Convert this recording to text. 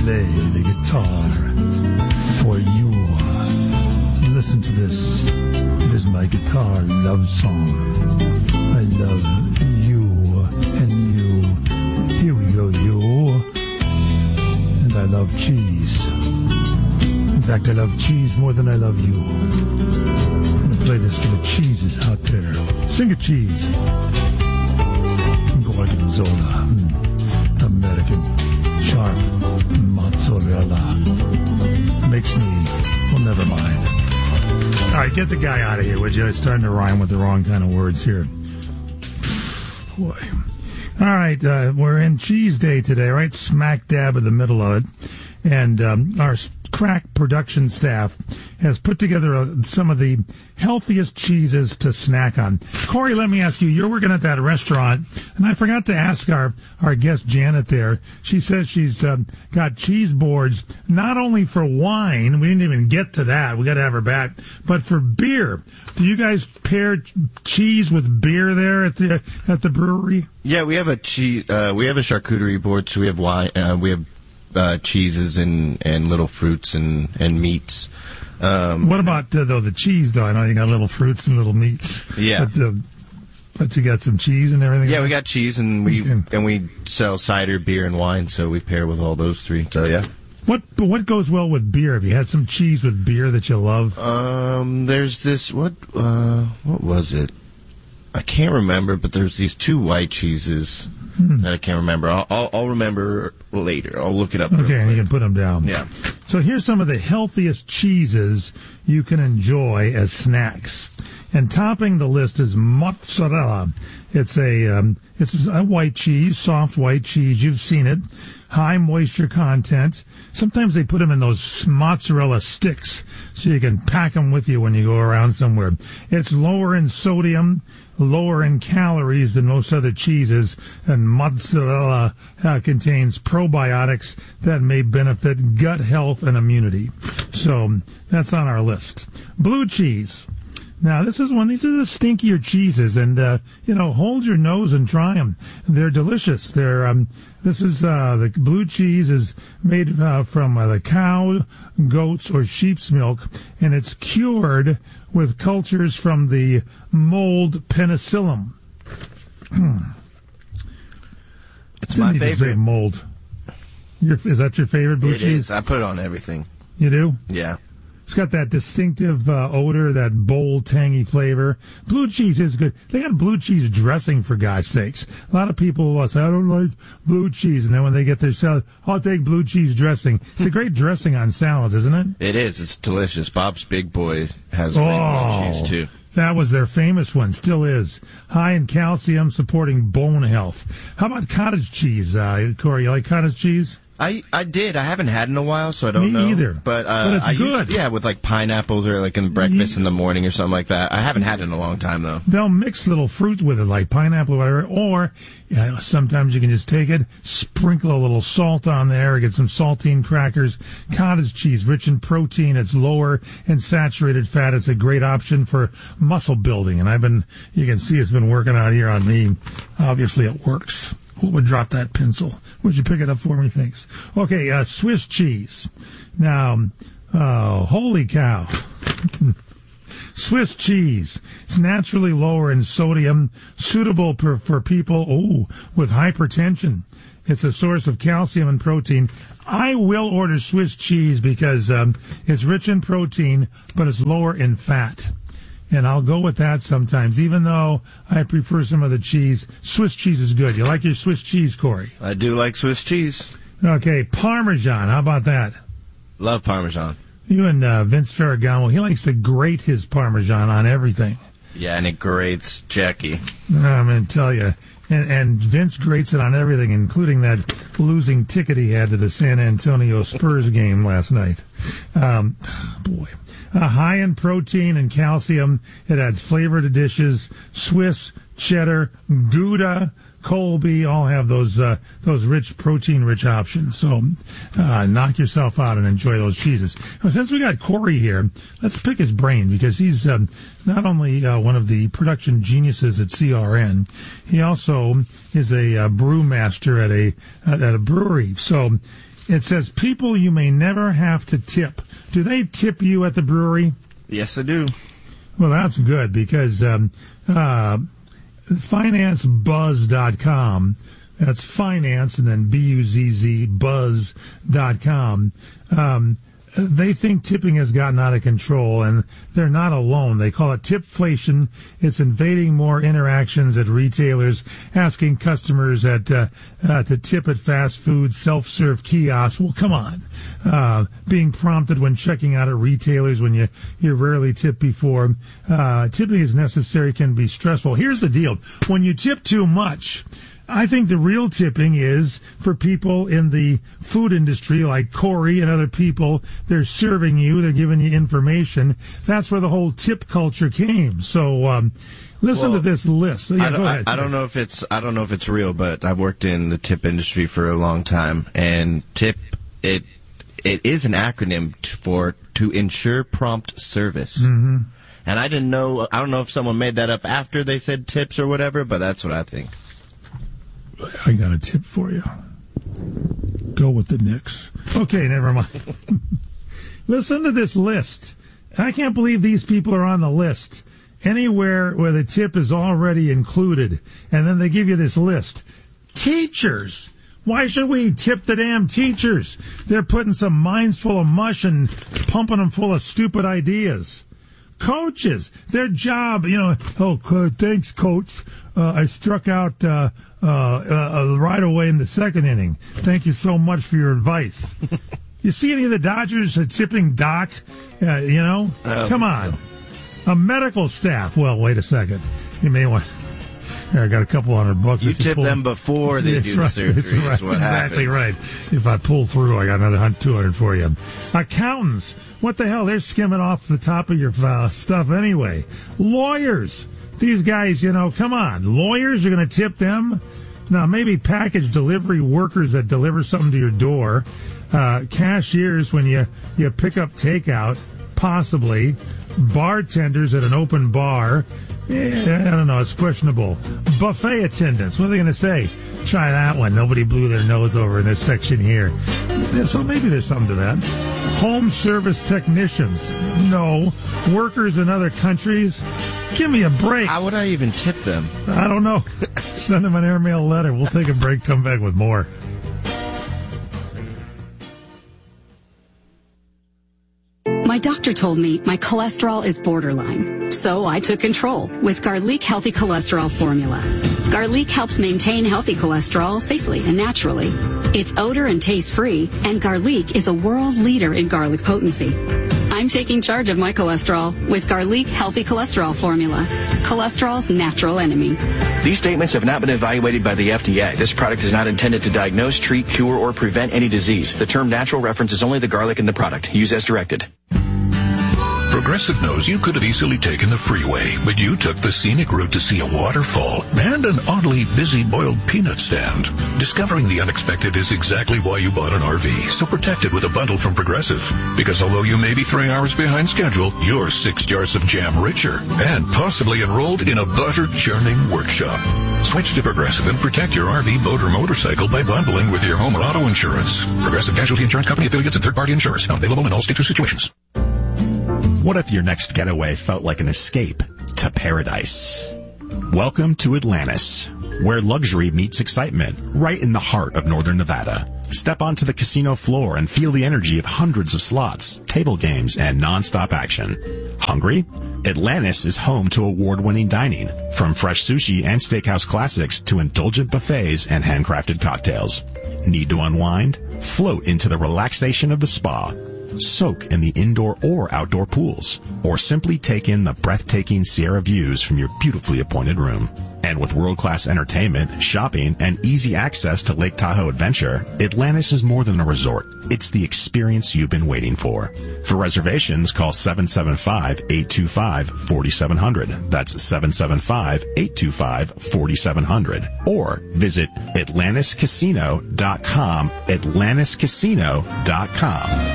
play the guitar for you. Listen to this. It is my guitar love song. I love you and you. Here we go, you. And I love cheese. In fact, I love cheese more than I love you. I'm going to play this for the cheeses out there. Sing it, cheese. Gorgonzola. American sharp mozzarella. Makes me... Well, never mind. All right, get the guy out of here, would you? It's starting to rhyme with the wrong kind of words here. Boy. All right, we're in Cheese Day today, right? Smack dab in the middle of it. And our crack production staff has put together some of the healthiest cheeses to snack on. Corey, let me ask you, you're working at that restaurant, and I forgot to ask our guest Janet there. She says she's got cheese boards not only for wine, we didn't even get to that, we got to have her back, but for beer. Do you guys pair cheese with beer there at the brewery? Yeah, we have a charcuterie board, so we have wine, we have cheeses and little fruits and meats. What about the cheese though? I know you got little fruits and little meats. Yeah, but you got some cheese and everything. Yeah, we got cheese and we sell cider, beer, and wine, so we pair with all those three. So yeah. What goes well with beer? Have you had some cheese with beer that you love? There's this what was it? I can't remember, but there's these two white cheeses. That I can't remember. I'll remember later. I'll look it up. Okay, and you can put them down. Yeah. So here's some of the healthiest cheeses you can enjoy as snacks. And topping the list is mozzarella. It's a white cheese, soft white cheese. You've seen it. High moisture content. Sometimes they put them in those mozzarella sticks so you can pack them with you when you go around somewhere. It's lower in sodium, lower in calories than most other cheeses, and mozzarella contains probiotics that may benefit gut health and immunity. So that's on our list. Blue cheese. Now, these are the stinkier cheeses, and, hold your nose and try them. They're delicious. The blue cheese is made from the cow, goats, or sheep's milk, and it's cured with cultures from the mold penicillium. It's my favorite. Say mold. Is that your favorite blue cheese? It is. I put it on everything. You do? Yeah. It's got that distinctive odor, that bold, tangy flavor. Blue cheese is good. They got blue cheese dressing, for God's sakes. A lot of people will say, I don't like blue cheese. And then when they get their salad, I'll take blue cheese dressing. It's a great dressing on salads, isn't it? It is. It's delicious. Bob's Big Boy has great blue cheese, too. That was their famous one. Still is. High in calcium, supporting bone health. How about cottage cheese? Corey, you like cottage cheese? I did. I haven't had it in a while, so I don't know. Me either. But it's good. With like pineapples or like in breakfast in the morning or something like that. I haven't had it in a long time, though. They'll mix little fruit with it, like pineapple or whatever. Or sometimes you can just take it, sprinkle a little salt on there, get some saltine crackers. Cottage cheese, rich in protein. It's lower in saturated fat. It's a great option for muscle building. And you can see it's been working out here on me. Obviously, it works. Who would drop that pencil? Would you pick it up for me? Thanks. Okay, Swiss cheese. Now, holy cow. Swiss cheese. It's naturally lower in sodium, suitable for people with hypertension. It's a source of calcium and protein. I will order Swiss cheese because it's rich in protein, but it's lower in fat. And I'll go with that sometimes, even though I prefer some of the cheese. Swiss cheese is good. You like your Swiss cheese, Corey? I do like Swiss cheese. Okay, Parmesan. How about that? Love Parmesan. You and Vince Ferragamo, he likes to grate his Parmesan on everything. Yeah, and it grates Jackie. I'm going to tell you. And Vince grates it on everything, including that losing ticket he had to the San Antonio Spurs game last night. Boy. High in protein and calcium. It adds flavor to dishes. Swiss, cheddar, Gouda, Colby all have those rich, protein-rich options. So knock yourself out and enjoy those cheeses. Well, since we got Corey here, let's pick his brain because he's not only one of the production geniuses at CRN, he also is a brewmaster at a brewery. So It says, people you may never have to tip. Do they tip you at the brewery? Yes, I do. Well, that's good because financebuzz.com, that's finance and then B-U-Z-Z, buzz.com, they think tipping has gotten out of control, and they're not alone. They call it tipflation. It's invading more interactions at retailers, asking customers to tip at fast food, self-serve kiosks. Well, come on. Being prompted when checking out at retailers when you rarely tip before. Tipping is necessary, can be stressful. Here's the deal. When you tip too much, I think the real tipping is for people in the food industry like Corey and other people. They're serving you. They're giving you information. That's where the whole tip culture came. So listen to this list. Yeah, go ahead. I don't know if it's real, but I've worked in the tip industry for a long time, and tip it is an acronym to ensure prompt service. Mm-hmm. And I don't know if someone made that up after they said tips or whatever, but that's what I think. I got a tip for you. Go with the Knicks. Okay, never mind. Listen to this list. I can't believe these people are on the list. Anywhere where the tip is already included. And then they give you this list. Teachers. Why should we tip the damn teachers? They're putting some minds full of mush and pumping them full of stupid ideas. Coaches, their job, thanks, coach. I struck out right away in the second inning. Thank you so much for your advice. You see any of the Dodgers tipping Doc? Come on. So. A medical staff. Well, wait a second. You may want. I got a couple $100. You tip them before they do the surgery. That's right. That's exactly happens. Right. If I pull through, I got another $200 for you. Accountants. What the hell? They're skimming off the top of your stuff anyway. Lawyers. These guys, come on. Lawyers, you're going to tip them? Now, maybe package delivery workers that deliver something to your door. Cashiers when you pick up takeout, possibly. Bartenders at an open bar. I don't know. It's questionable. Buffet attendants. What are they going to say? Try that one. Nobody blew their nose over in this section here. So maybe there's something to that. Home service technicians. No. Workers in other countries. Give me a break. How would I even tip them? I don't know. Send them an airmail letter. We'll take a break, come back with more. My doctor told me my cholesterol is borderline, so I took control with Garlic Healthy Cholesterol Formula. Garlic helps maintain healthy cholesterol safely and naturally. It's odor and taste-free, and Garlic is a world leader in garlic potency. I'm taking charge of my cholesterol with Garlic Healthy Cholesterol Formula, cholesterol's natural enemy. These statements have not been evaluated by the FDA. This product is not intended to diagnose, treat, cure, or prevent any disease. The term natural references only the garlic in the product. Use as directed. Progressive knows you could have easily taken the freeway, but you took the scenic route to see a waterfall and an oddly busy boiled peanut stand. Discovering the unexpected is exactly why you bought an RV, so protect it with a bundle from Progressive. Because although you may be 3 hours behind schedule, you're 6 jars of jam richer and possibly enrolled in a butter-churning workshop. Switch to Progressive and protect your RV, boat, or motorcycle by bundling with your home or auto insurance. Progressive Casualty Insurance Company affiliates and third-party insurers. Not available in all states or situations. What if your next getaway felt like an escape to paradise? Welcome to Atlantis, where luxury meets excitement, right in the heart of northern Nevada. Step onto the casino floor and feel the energy of hundreds of slots, table games, and non-stop action. Hungry? Atlantis is home to award-winning dining, from fresh sushi and steakhouse classics to indulgent buffets and handcrafted cocktails. Need to unwind? Float into the relaxation of the spa. Soak in the indoor or outdoor pools, or simply take in the breathtaking Sierra views from your beautifully appointed room. And with world-class entertainment, shopping, and easy access to Lake Tahoe Adventure, Atlantis is more than a resort. It's the experience you've been waiting for. For reservations, call 775-825-4700. That's 775-825-4700. Or visit AtlantisCasino.com, AtlantisCasino.com.